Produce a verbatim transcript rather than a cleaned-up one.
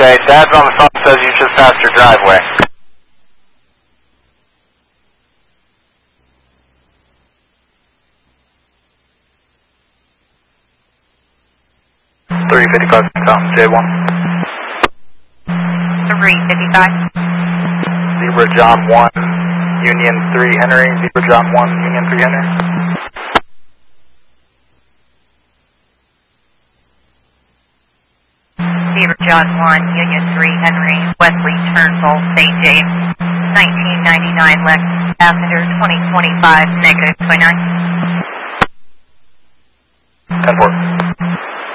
Okay, Dad's on the phone, says you just passed your driveway. three fifty-five, Tom, J one. three fifty-five. Zebra John one, Union three Henry, Zebra John one, Union three Henry. Zebra John one, Union three Henry, Wesley Turnbull, Saint James, nineteen ninety-nine Lex, passenger twenty twenty-five, negative twenty-nine. ten four.